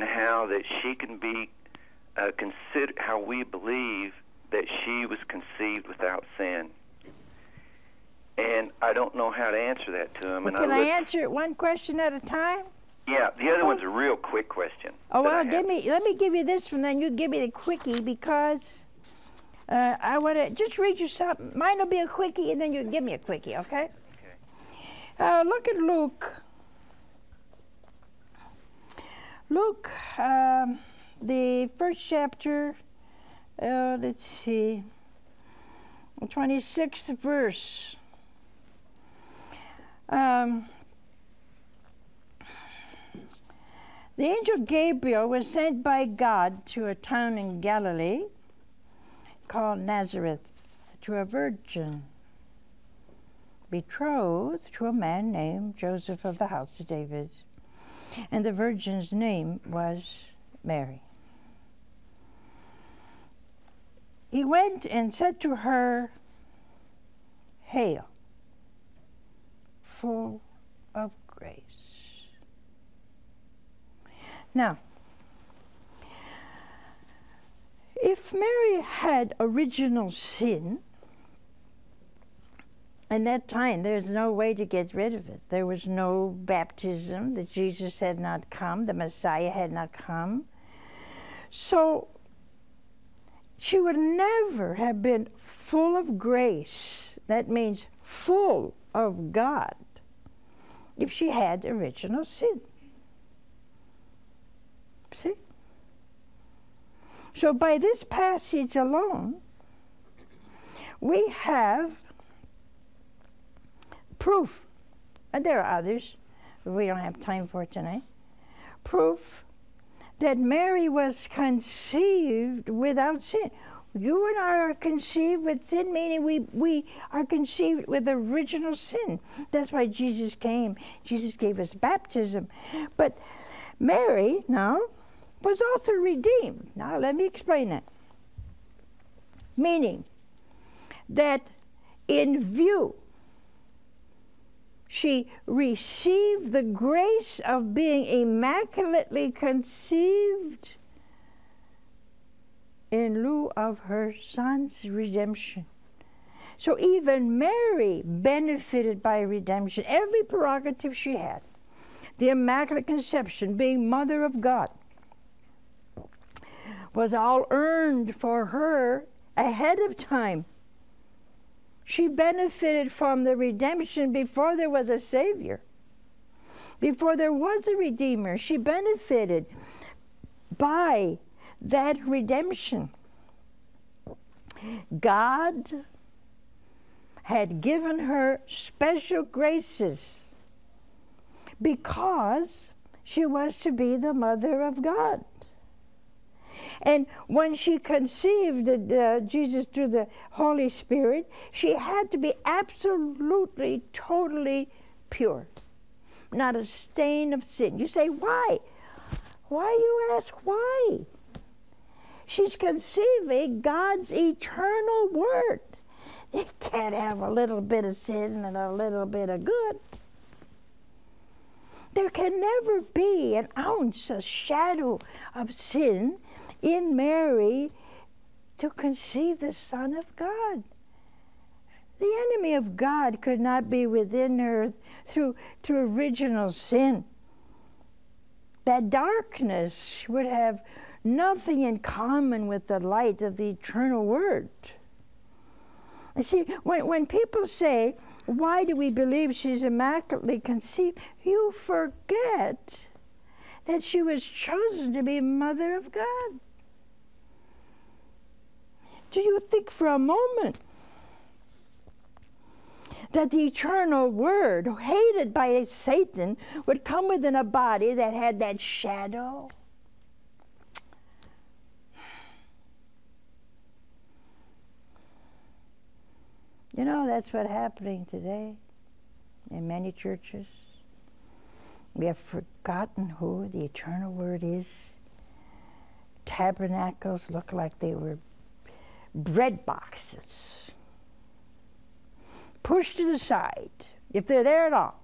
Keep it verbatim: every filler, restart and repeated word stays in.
how that she can be uh, consider how we believe that she was conceived without sin. And I don't know how to answer that to him. Well, and can I, I looked, answer it one question at a time? Yeah, the other Oh. one's a real quick question. Oh, that I well, have. give me, let me give you this one, then you give me the quickie, because uh, I want to just read you something. Mine will be a quickie, and then you give me a quickie, okay? Okay. Uh, look at Luke. Luke, um, the first chapter, uh, let's see, twenty-sixth verse. Um, the angel Gabriel was sent by God to a town in Galilee called Nazareth to a virgin betrothed to a man named Joseph of the house of David. And the virgin's name was Mary. He went and said to her, "Hail, full of grace." Now, if Mary had original sin, in that time there's no way to get rid of it. There was no baptism, that Jesus had not come, the Messiah had not come. So she would never have been full of grace, that means full of God, if she had original sin. See? So by this passage alone, we have proof, and there are others, but we don't have time for tonight, proof that Mary was conceived without sin. You and I are conceived with sin, meaning we, we are conceived with original sin. That's why Jesus came. Jesus gave us baptism. But Mary, now, was also redeemed. Now, let me explain that. Meaning that in view, she received the grace of being immaculately conceived in lieu of her son's redemption. So even Mary benefited by redemption. Every prerogative she had, the Immaculate Conception, being Mother of God, was all earned for her ahead of time. She benefited from the redemption before there was a Savior, before there was a Redeemer. She benefited by that redemption. God had given her special graces because she was to be the mother of God. And when she conceived uh, Jesus through the Holy Spirit, she had to be absolutely, totally pure. Not a stain of sin. You say, why? Why, you ask, why? She's conceiving God's eternal Word. You can't have a little bit of sin and a little bit of good. There can never be an ounce, a shadow of sin in Mary to conceive the Son of God. The enemy of God could not be within her through, through original sin. That darkness would have nothing in common with the light of the eternal Word. You see, when, when people say, why do we believe she's immaculately conceived? You forget that she was chosen to be Mother of God. Do you think for a moment that the eternal Word, hated by Satan, would come within a body that had that shadow? You know, that's what's happening today in many churches. We have forgotten who the eternal Word is. Tabernacles look like they were bread boxes, pushed to the side, if they're there at all.